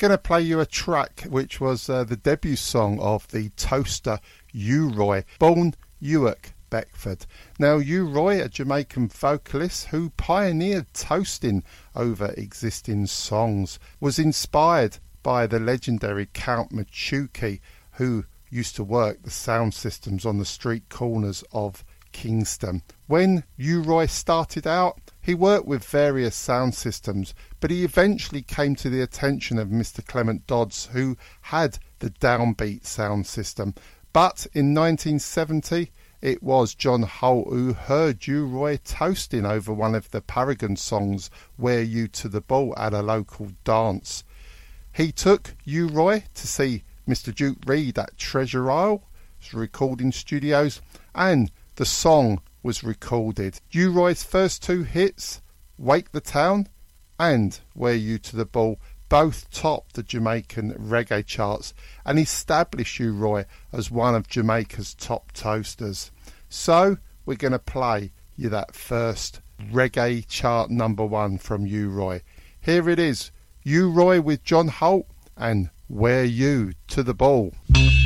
going to play you a track which was the debut song of the toaster U-Roy, born Newark, Beckford. Now, U-Roy, a Jamaican vocalist who pioneered toasting over existing songs, was inspired by the legendary Count Machuki, who used to work the sound systems on the street corners of Kingston. When U-Roy started out, he worked with various sound systems, but he eventually came to the attention of Mr. Clement Dodds, who had the downbeat sound system. But in 1970, it was John Holt who heard U-Roy toasting over one of the Paragon songs, Wear You to the Ball, at a local dance. He took U-Roy to see Mr. Duke Reid at Treasure Isle recording studios, and the song was recorded. U-Roy's first two hits, Wake the Town and Wear You to the Ball, both topped the Jamaican reggae charts and established U-Roy as one of Jamaica's top toasters. So we're going to play you that first reggae chart #1 from U-Roy. Here it is, U-Roy with John Holt and Wear You to the Ball.